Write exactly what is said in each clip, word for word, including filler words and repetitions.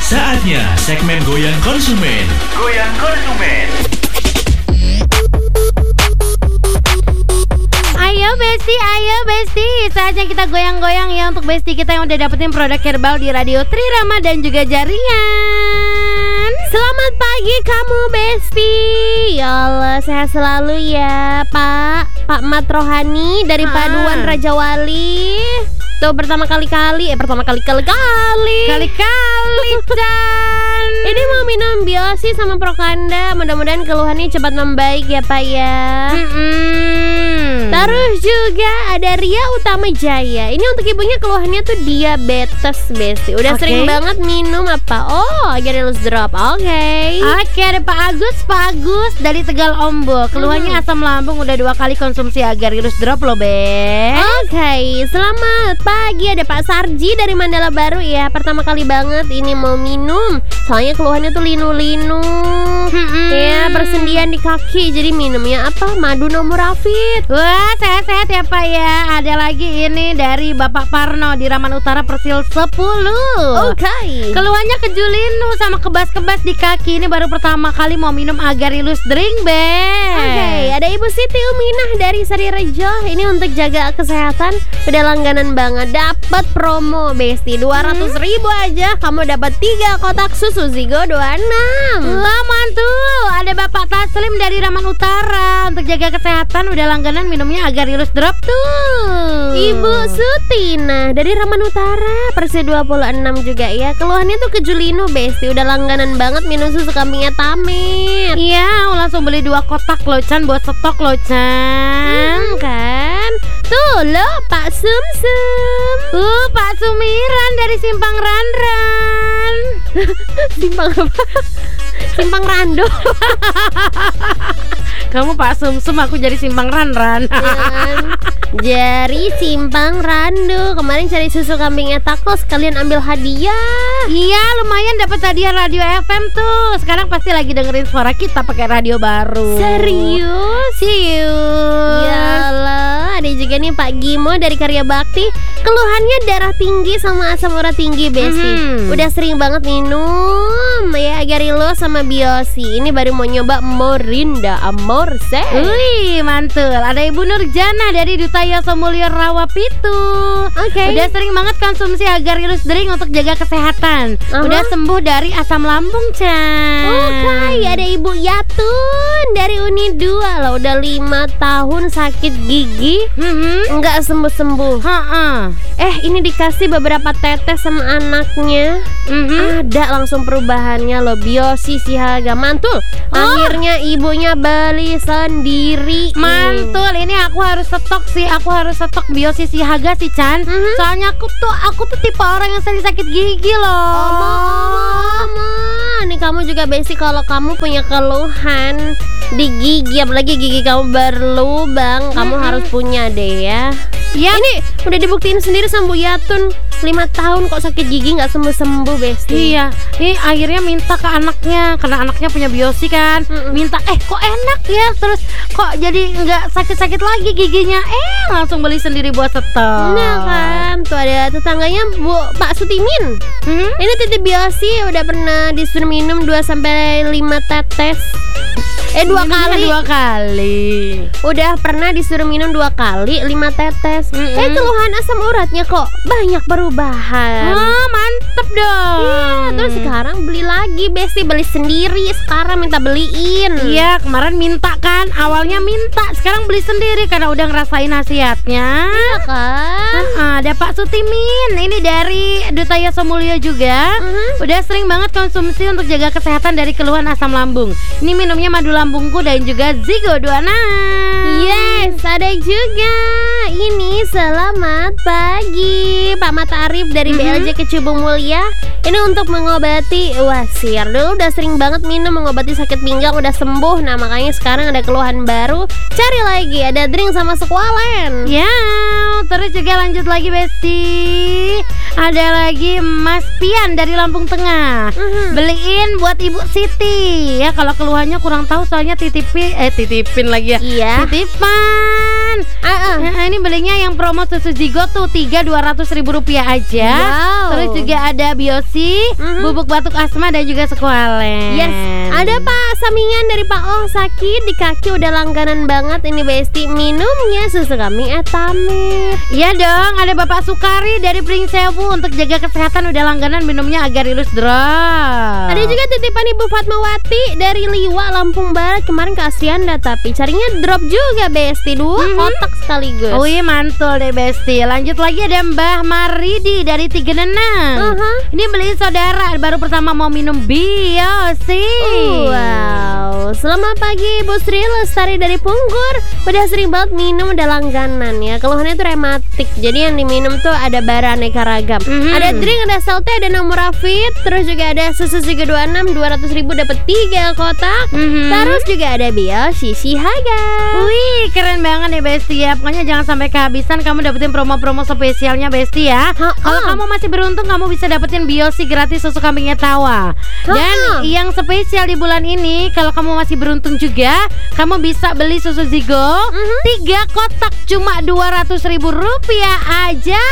Saatnya segmen Goyang Konsumen. Goyang Konsumen. Ayo Besti, ayo Besti, saatnya kita goyang-goyang ya untuk Besti kita yang udah dapetin produk herbal di Radio Trirama dan juga jaringan. Selamat pagi kamu Besti. Ya Allah, sehat selalu ya Pak Pak Mat Rohani dari ah. Paduan Raja Wali. Tuh pertama kali-kali, eh pertama kali-kali-kali Kali-kali Chan. Ini mau minum Biosi sama Prokanda. Mudah-mudahan keluhannya cepat membaik ya Pak ya. Mm-mm. Terus juga ada Ria Utama Jaya. Ini untuk ibunya keluhannya tuh diabetes Besti. Udah okay. sering banget minum apa? Oh, Agarilus Drop. Oke okay. Oke okay, ada Pak Agus Pak Agus dari Tegal Ombok. Keluhannya hmm. asam lambung. Udah dua kali konsumsi Agarilus Drop loh Be. Oke okay. Selamat pagi ada Pak Sarji dari Mandala Baru ya. Pertama kali banget ini mau minum. Soalnya keluhannya tuh linu-linu hmm. ya, persendian di kaki. Jadi minumnya apa? Madu Nomorafit. Wah sehat-sehat ya Pak ya. Ada lagi ini dari Bapak Parno di Raman Utara Persil sepuluh. Oke okay. Keluhannya kejulinu sama kebas-kebas di kaki. Ini baru pertama kali mau minum Agarilus Drink Be. Oke okay. Ada Ibu Siti Uminah dari Sarirejo. Ini untuk jaga kesehatan. Udah langganan banget. Dapat promo Besti dua ratus ribu aja kamu dapat tiga kotak susu Zigo dua puluh enam. Wah mantul. Ada Bapak Taslim dari Raman Utara. Untuk jaga kesehatan udah langganan minumnya Agarilus Drop tuh. Ibu Sutina dari Raman Utara Persi dua puluh enam juga ya. Keluhannya tuh kejulinu Besti. Udah langganan banget minum susu kambingnya Tamit. Iya langsung beli dua kotak loh Chan. Buat stok loh Chan hmm, kan. Tuh loh Pak Sum Sum. Uh Pak Sumiran dari Simpang Ranran. Simpang apa? Simpang Rando. Kamu Pak Sumsum, aku jadi Simpang Ranran. Jadi Simpang Rando. Kemarin cari susu kambingnya Tako, sekalian ambil hadiah. Iya lumayan dapat hadiah radio F M tuh. Sekarang pasti lagi dengerin suara kita pakai radio baru. Serius? Serius. Yalah. Ada juga nih Pak Gimo dari Karya Bakti. Keluhannya darah tinggi sama asam urat tinggi Besti. Mm-hmm. Udah sering banget minum ya Agarilus sama Biosi. Ini baru mau nyoba Morinda Amorse. Wih mantul. Ada Ibu Nurjana dari Duta Yoso Mulyo Rawapitu. Oke okay. Udah sering banget konsumsi Agarilus Drink untuk jaga kesehatan. uh-huh. Udah sembuh dari asam lambung Chan. Oke okay. Ada Ibu Yatun dari Uni dua loh. Udah lima tahun sakit gigi mm-hmm. nggak sembuh-sembuh. Ha-ha. Eh ini dikasih beberapa tetes sama anaknya. mm-hmm. Ada langsung perubahannya loh. Biosi Sihaga mantul. oh. Akhirnya ibunya beli sendiri. Mantul. Ini aku harus stok sih. Aku harus stok Biosi Sihaga sih Chan. mm-hmm. Soalnya aku tuh Aku tuh tipe orang yang sering sakit gigi loh. Oh, oh, nih kamu juga Besti. Kalau kamu punya keluhan di gigi, apalagi gigi kamu berlubang, mm-hmm. kamu harus punya deh ya. Ya ini udah dibuktiin sendiri sama Bu Yatun. lima tahun kok sakit gigi gak sembuh-sembuh Besti. Iya. Ini akhirnya minta ke anaknya. Karena anaknya punya Biosi kan. Mm-mm. Minta eh kok enak ya. Terus kok jadi gak sakit-sakit lagi giginya. Eh langsung beli sendiri buat stok. Nah kan. Tuh ada tetangganya Bu Pak Sutimin. hmm? Ini titip Biosi. Udah pernah disuruh minum dua sampai lima tetes. Eh dua kali Dua kali Udah pernah disuruh minum dua kali lima tetes. mm-hmm. Eh keluhan asam uratnya kok banyak perubahan. Wah mantep dong. Iya. Terus sekarang beli lagi Besti. Beli sendiri. Sekarang minta beliin. Iya kemarin minta kan. Awalnya minta. Sekarang beli sendiri karena udah ngerasain nasihatnya. Iya kan. uh, Ada Pak Sutimin. Ini dari Duta Yoso Mulyo juga. mm-hmm. Udah sering banget konsumsi untuk jaga kesehatan dari keluhan asam lambung. Ini minumnya madu lambungku dan juga Zigo dua puluh enam. Yes, ada juga. Ini selamat pagi Pak Mata Arif dari mm-hmm. B L J Kecubung Mulia. Ini untuk mengobati wasir. Dulu udah sering banget minum mengobati sakit pinggang, udah sembuh. Nah makanya sekarang ada keluhan baru. Cari lagi, ada drink sama sekualen. Ya, terus juga lanjut lagi Besti. Ada lagi Mas Pian dari Lampung Tengah. mm-hmm. Beliin buat Ibu Siti. Ya kalau keluhannya kurang tahu soalnya titipin Eh titipin lagi ya. Iya. Titipan Ran. Uh-uh. Nah, ini belinya yang promo susu Zigo tuh tiga dua ratus ribu rupiah aja. Wow. Terus juga ada Biosi, uh-huh. bubuk batuk asma dan juga Squalene. Yes. Ada Pak samingan dari Pak Oh sakit di kaki udah langganan banget ini Besti minumnya susu kambing Etamit. Iya dong, ada Bapak Sukari dari Pringsewu untuk jaga kesehatan udah langganan minumnya Agar-Ilus Drop. Ada juga titipan Ibu Fatmawati dari Liwa Lampung Barat kemarin ke Asyanda tapi carinya drop juga Besti dua mm-hmm. kotak sekaligus. Oh iya mantul deh Besti. Lanjut lagi ada Mbah Maridi dari Tiga Nenang. Uh-huh. Ini beli saudara baru pertama mau minum Biosi. Wow. Selamat pagi Ibu Sri Lestari dari Punggur. Udah sering banget minum udah langganan ya. Keluhannya tuh rematik. Jadi yang diminum tuh ada beraneka ragam. Mm-hmm. Ada drink, ada salte, ada Nomorafit. Terus juga ada susu Zigo dua puluh enam dua ratus ribu dapat tiga kotak. Mm-hmm. Terus juga ada Biosi Sihaga. Wih, keren banget nih Besti ya. Pokoknya jangan sampai kehabisan kamu dapetin promo-promo spesialnya Besti ya. Kalau kamu masih beruntung kamu bisa dapetin Biosi gratis susu kambingnya Tawa. Dan Ha-ha. yang spesial di bulan ini kalau kamu masih beruntung juga, kamu bisa beli susu Zigo mm-hmm. tiga kotak cuma dua ratus ribu rupiah aja.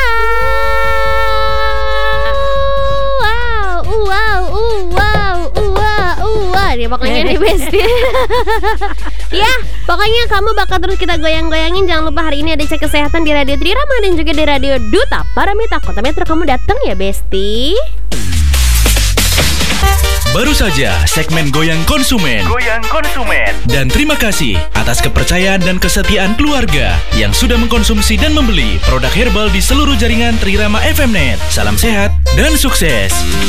Wow, wow, wow, wow, wow. Nih pokoknya nih Besti. Ya, pokoknya kamu bakal terus kita goyang-goyangin. Jangan lupa hari ini ada cek kesehatan di Radio Trirama dan juga di Radio Duta Paramita Kota Metro. Kamu datang ya Besti. Baru saja segmen Goyang Konsumen. Goyang Konsumen. Dan terima kasih atas kepercayaan dan kesetiaan keluarga yang sudah mengkonsumsi dan membeli produk herbal di seluruh jaringan Trirama F M Net. Salam sehat dan sukses.